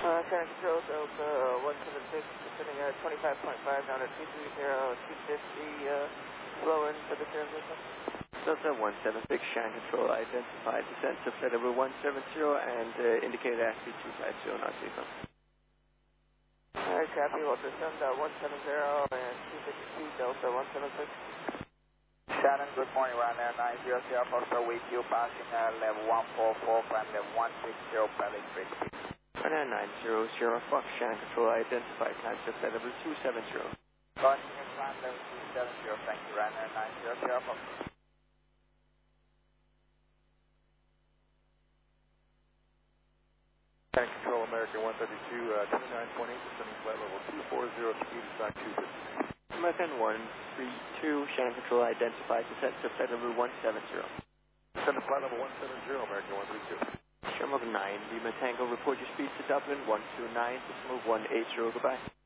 Shannon Control, Delta 176, descending at 25.5 down at 230, 250, slow in for the transition. Delta 176, Shannon Control, identify descent to flight level 170 and indicate airspeed 250, not sequence. Alright, copy, we'll descend 170 and 252, Delta 176. Shannon, good morning, Ryanair 900, Foxtrot with you, passing level 144, climb level 160, Pellet Bridge. Ryanair 900, Fox, Shannon Control, identify time to flight level 270. Continue, climb level 270, thank you, Ryanair 900, Foxtrot. Shannon Control, American 132, 29.8, descending flight level 240, speed is 250. American 132, Shannon Control, identify descent to flight level 170. Descend to flight level 170, American 132. Shamrock 9, Lima Tango, report your speed to Dublin 129, decimal 180, goodbye.